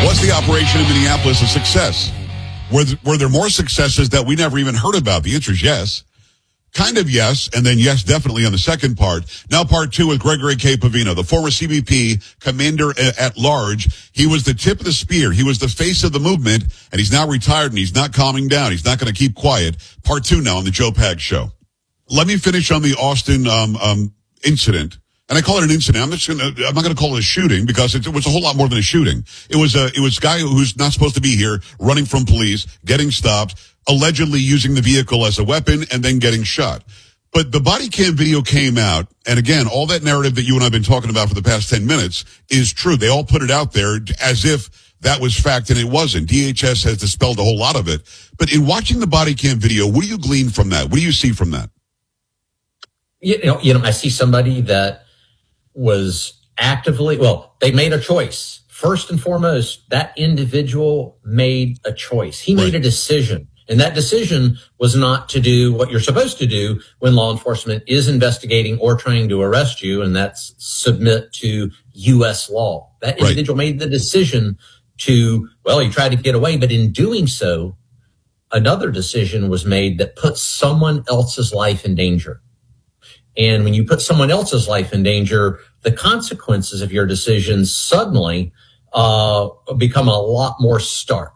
Was the operation in Minneapolis a success? Were there more successes that we never even heard about? The answer is yes. Kind of yes, and then yes, definitely on the second part. Now part two with Gregory K. Pavino, the former CBP commander at large. He was the tip of the spear. He was the face of the movement, and he's now retired, and he's not calming down. He's not going to keep quiet. Part two now on the Joe Pags Show. Let me finish on the Austin incident. And I call it an incident. I'm not going to call it a shooting because it was a whole lot more than a shooting. It was a guy who's not supposed to be here, running from police, getting stopped, allegedly using the vehicle as a weapon, and then getting shot. But the body cam video came out, and again, all that narrative that you and I have been talking about for the past 10 minutes is true. They all put it out there as if that was fact, and it wasn't. DHS has dispelled a whole lot of it. But in watching the body cam video, what do you glean from that? What do you see from that? You know, I see somebody that was actively, they made a choice. First and foremost, that individual made a choice. He made a decision. And that decision was not to do what you're supposed to do when law enforcement is investigating or trying to arrest you, and that's submit to U.S. law. That individual made the decision to, he tried to get away, but in doing so, another decision was made that put someone else's life in danger. And when you put someone else's life in danger, the consequences of your decisions suddenly become a lot more stark.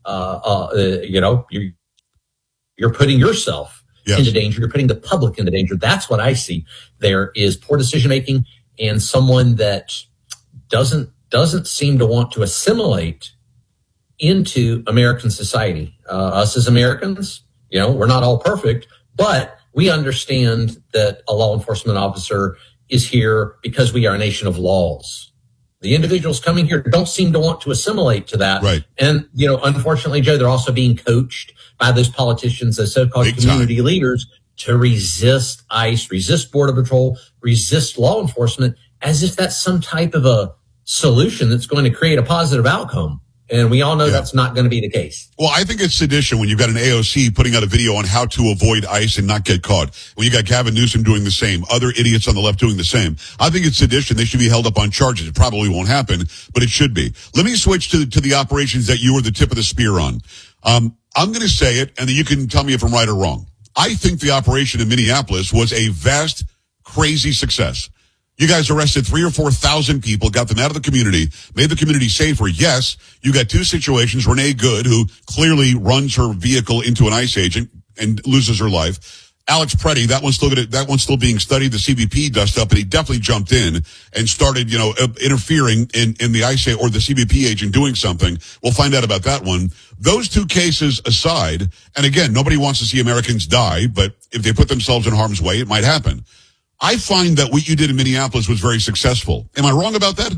You're putting yourself into danger. You're putting the public into danger. That's what I see. There is poor decision making and someone that doesn't seem to want to assimilate into American society. Us as Americans, we're not all perfect, but we understand that a law enforcement officer is here because we are a nation of laws. The individuals coming here don't seem to want to assimilate to that. Right. And, unfortunately, Joe, they're also being coached by those politicians, those so-called community leaders to resist ICE, resist Border Patrol, resist law enforcement as if that's some type of a solution that's going to create a positive outcome. And we all know that's not going to be the case. Well, I think it's sedition when you've got an AOC putting out a video on how to avoid ICE and not get caught. When you got Gavin Newsom doing the same, other idiots on the left doing the same. I think it's sedition. They should be held up on charges. It probably won't happen, but it should be. Let me switch to the operations that you were the tip of the spear on. I'm going to say it, and then you can tell me if I'm right or wrong. I think the operation in Minneapolis was a vast, crazy success. You guys arrested 3,000 or 4,000 people, got them out of the community, made the community safer. Yes, you got two situations. Renee Good, who clearly runs her vehicle into an ICE agent and loses her life. Alex Preddy, that one's still being studied. The CBP dust up, and he definitely jumped in and started, interfering in the ICE or the CBP agent doing something. We'll find out about that one. Those two cases aside, and again, nobody wants to see Americans die, but if they put themselves in harm's way, it might happen. I find that what you did in Minneapolis was very successful. Am I wrong about that?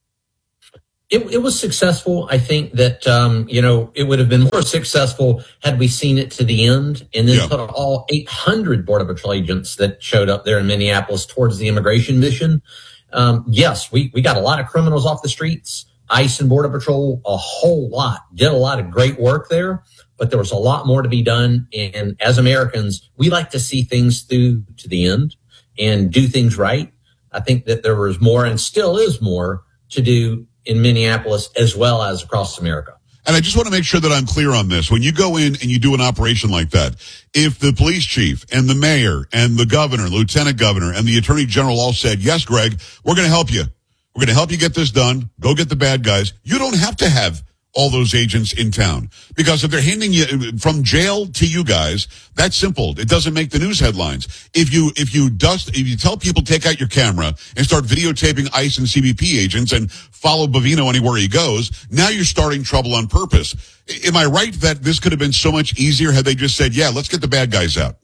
It was successful. I think that, it would have been more successful had we seen it to the end and then put all 800 Border Patrol agents that showed up there in Minneapolis towards the immigration mission. Yes, we got a lot of criminals off the streets. ICE and Border Patrol, a whole lot, did a lot of great work there, but there was a lot more to be done. And as Americans, we like to see things through to the end and do things right. I think that there was more and still is more to do in Minneapolis as well as across America. And I just want to make sure that I'm clear on this. When you go in and you do an operation like that, if the police chief and the mayor and the governor, lieutenant governor, and the attorney general all said, yes, Greg, we're going to help you. We're going to help you get this done. Go get the bad guys. You don't have to have all those agents in town, because if they're handing you from jail to you guys, that's simple. It doesn't make the news headlines. If you tell people take out your camera and start videotaping ICE and CBP agents and follow Bavino anywhere he goes, now you're starting trouble on purpose. Am I right that this could have been so much easier had they just said, let's get the bad guys out?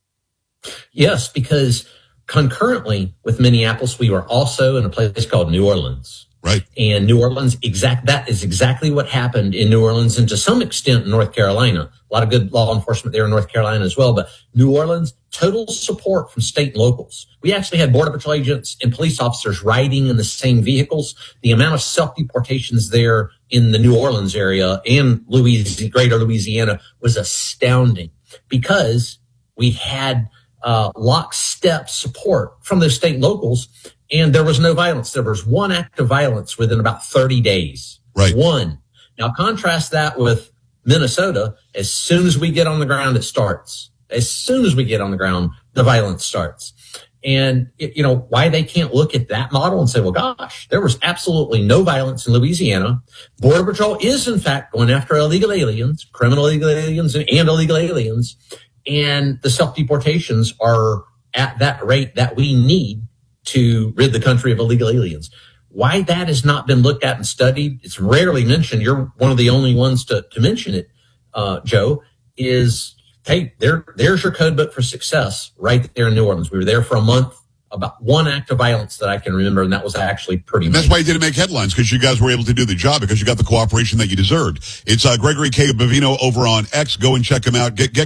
Yes, because concurrently with Minneapolis, we were also in a place called New Orleans. Right. And New Orleans, that is exactly what happened in New Orleans and to some extent in North Carolina. A lot of good law enforcement there in North Carolina as well. But New Orleans, total support from state and locals. We actually had Border Patrol agents and police officers riding in the same vehicles. The amount of self-deportations there in the New Orleans area and greater Louisiana was astounding because we had lockstep support from those state and locals. And there was no violence. There was one act of violence within about 30 days. Right. One. Now contrast that with Minnesota. As soon as we get on the ground, it starts. As soon as we get on the ground, the violence starts. And, why they can't look at that model and say, well, gosh, there was absolutely no violence in Louisiana. Border Patrol is, in fact, going after illegal aliens, criminal illegal aliens and illegal aliens. And the self-deportations are at that rate that we need to rid the country of illegal aliens. Why that has not been looked at and studied, it's rarely mentioned. You're one of the only ones to mention it, Joe, is, hey, there's your code book for success right there in New Orleans. We were there for a month, about one act of violence that I can remember, and that was actually pretty amazing. That's why you didn't make headlines, because you guys were able to do the job, because you got the cooperation that you deserved. It's Gregory K. Bavino over on X. Go and check him out. Get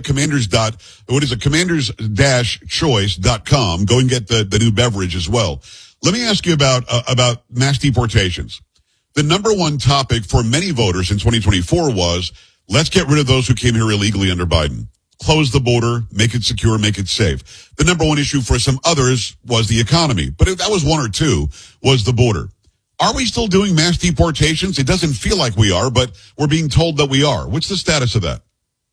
commanders.choice.com. Go and get the new beverage as well. Let me ask you about mass deportations. The number one topic for many voters in 2024 was, let's get rid of those who came here illegally under Biden. Close the border, make it secure, make it safe. The number one issue for some others was the economy, but if that was one or two, was the border. Are we still doing mass deportations? It doesn't feel like we are, but we're being told that we are. What's the status of that?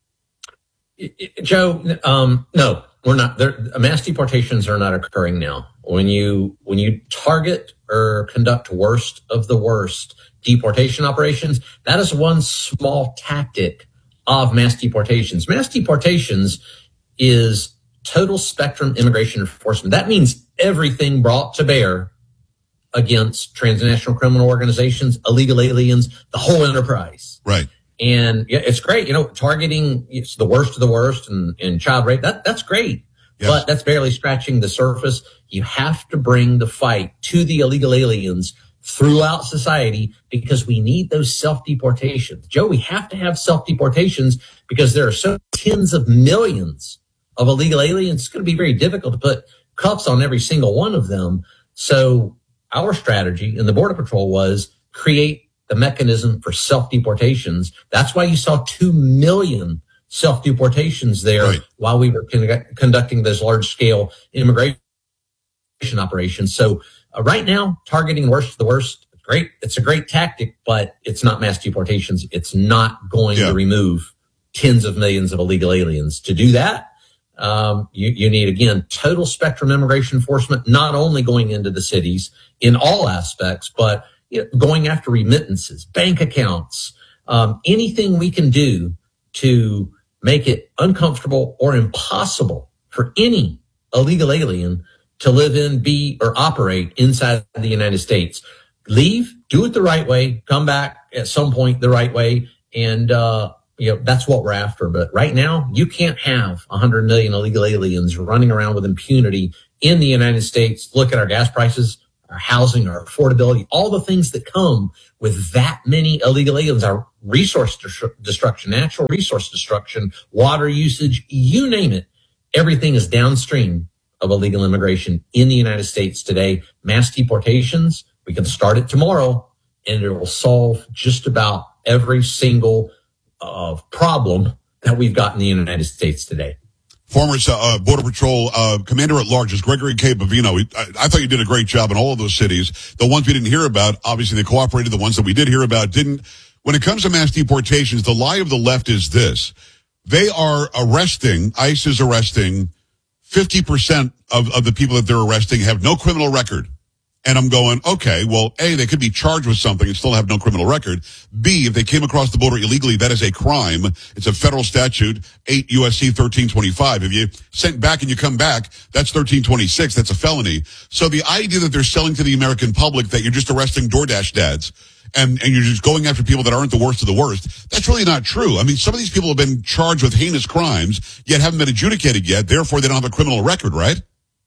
Joe, no, we're not. Mass deportations are not occurring now. When you target or conduct worst of the worst deportation operations, that is one small tactic of mass deportations. Mass deportations is total spectrum immigration enforcement. That means everything brought to bear against transnational criminal organizations, illegal aliens, the whole enterprise. Right. And yeah, it's great. Targeting it's the worst of the worst and child rape. That's great. Yes. But that's barely scratching the surface. You have to bring the fight to the illegal aliens throughout society, because we need those self-deportations. Joe, we have to have self-deportations because there are so tens of millions of illegal aliens. It's going to be very difficult to put cuffs on every single one of them. So our strategy in the Border Patrol was create the mechanism for self-deportations. That's why you saw 2 million self-deportations there, right, while we were conducting those large-scale immigration operations. So right now, targeting worst of the worst, great. It's a great tactic, but it's not mass deportations. It's not going to remove tens of millions of illegal aliens. To do that, you need, again, total spectrum immigration enforcement, not only going into the cities in all aspects, but going after remittances, bank accounts, anything we can do to make it uncomfortable or impossible for any illegal alien to live in, be, or operate inside the United States. Leave, do it the right way, come back at some point the right way, and that's what we're after. But right now, you can't have 100 million illegal aliens running around with impunity in the United States. Look at our gas prices, our housing, our affordability, all the things that come with that many illegal aliens, our resource destruction, natural resource destruction, water usage, you name it. Everything is downstream of illegal immigration in the United States today. Mass deportations, we can start it tomorrow, and it will solve just about every single problem that we've got in the United States today. Former Border Patrol Commander at Large is Gregory K. Bavino. I thought you did a great job in all of those cities. The ones we didn't hear about, obviously they cooperated. The ones that we did hear about didn't. When it comes to mass deportations, the lie of the left is this. They are arresting, ICE is arresting 50% of the people that they're arresting have no criminal record. And I'm going, okay, well, A, they could be charged with something and still have no criminal record. B, if they came across the border illegally, that is a crime. It's a federal statute, 8 U.S.C. 1325. If you sent back and you come back, that's 1326. That's a felony. So the idea that they're selling to the American public that you're just arresting DoorDash dads and you're just going after people that aren't the worst of the worst, that's really not true. I mean, some of these people have been charged with heinous crimes, yet haven't been adjudicated yet. Therefore, they don't have a criminal record, right?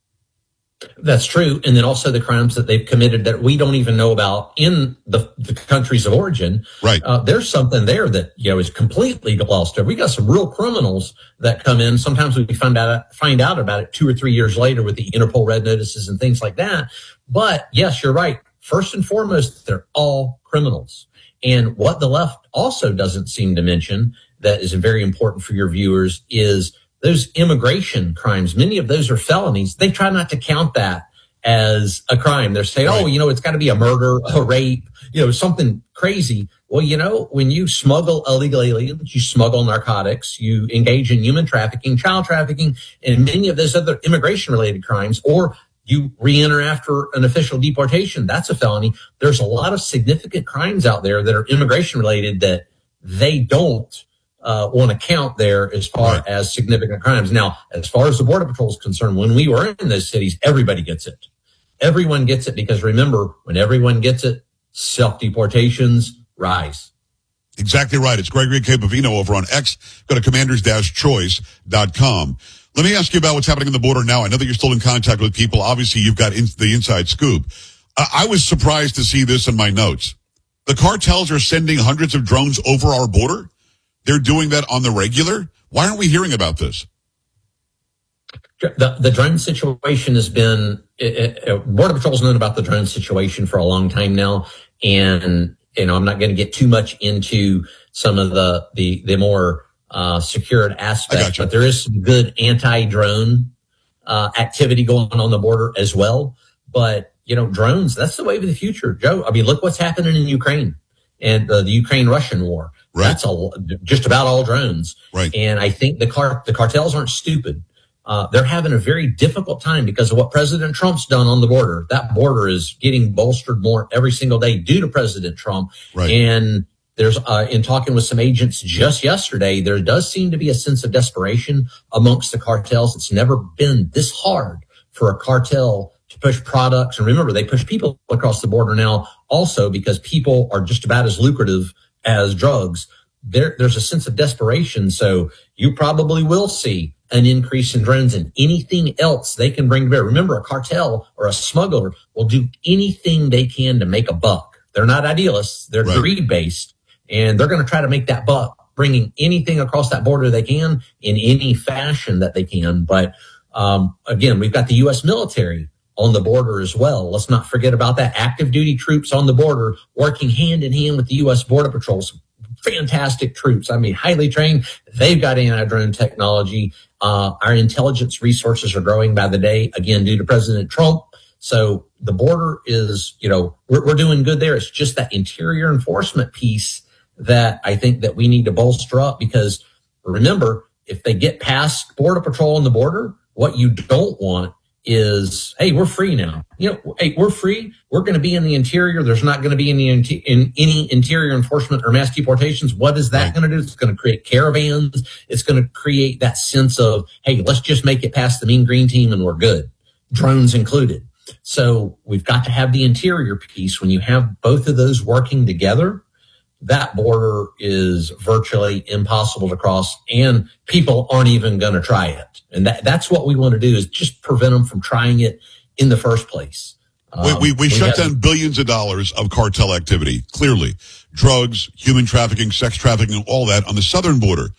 That's true. And then also the crimes that they've committed that we don't even know about in the countries of origin. Right. There's something there that, is completely glossed over. We got some real criminals that come in. Sometimes we find out about it 2 or 3 years later with the Interpol red notices and things like that. But yes, you're right. First and foremost, they're all criminals. And what the left also doesn't seem to mention that is very important for your viewers is those immigration crimes. Many of those are felonies. They try not to count that as a crime. They're saying, Right. oh, it's got to be a murder, a rape, something crazy. Well, when you smuggle illegal aliens, you smuggle narcotics, you engage in human trafficking, child trafficking, and many of those other immigration related crimes, or you re-enter after an official deportation, that's a felony. There's a lot of significant crimes out there that are immigration related that they don't want to count there as far as significant crimes. Now, as far as the Border Patrol is concerned, when we were in those cities, everybody gets it. Everyone gets it because remember, when everyone gets it, self-deportations rise. Exactly right. It's Gregory Capavino over on X. Go to commanders-choice.com. Let me ask you about what's happening on the border now. I know that you're still in contact with people. Obviously, you've got the inside scoop. I was surprised to see this in my notes. The cartels are sending hundreds of drones over our border. They're doing that on the regular. Why aren't we hearing about this? The drone situation has been, Border Patrol's known about the drone situation for a long time now. And, I'm not going to get too much into some of the more secured aspects, but there is some good anti-drone activity going on the border as well. But, drones, that's the wave of the future, Joe. I mean, look what's happening in Ukraine and the Ukraine-Russian war. Right. That's just about all drones. Right. And I think the cartels aren't stupid. They're having a very difficult time because of what President Trump's done on the border. That border is getting bolstered more every single day due to President Trump. Right. And there's, in talking with some agents just yesterday, there does seem to be a sense of desperation amongst the cartels. It's never been this hard for a cartel to push products. And remember, they push people across the border now also because people are just about as lucrative as drugs. There's a sense of desperation. So you probably will see an increase in drones and anything else they can bring to bear. Remember, a cartel or a smuggler will do anything they can to make a buck. They're not idealists. They're greed-based, and they're going to try to make that buck, bringing anything across that border they can in any fashion that they can. But again, we've got the U.S. military on the border as well. Let's not forget about that. Active duty troops on the border working hand in hand with the U.S. Border Patrol. Fantastic troops. I mean, highly trained. They've got anti-drone technology. Our intelligence resources are growing by the day, again, due to President Trump. So the border is, we're doing good there. It's just that interior enforcement piece that I think that we need to bolster up because remember, if they get past Border Patrol on the border, what you don't want is, hey, we're free now. Hey, we're free. We're going to be in the interior. There's not going to be any interior enforcement or mass deportations. What is that going to do? It's going to create caravans. It's going to create that sense of, hey, let's just make it past the mean green team and we're good. Drones included. So we've got to have the interior piece. When you have both of those working together, that border is virtually impossible to cross and people aren't even going to try it. And that's what we want to do is just prevent them from trying it in the first place. We shut down billions of dollars of cartel activity, clearly. Drugs, human trafficking, sex trafficking, all that on the southern border.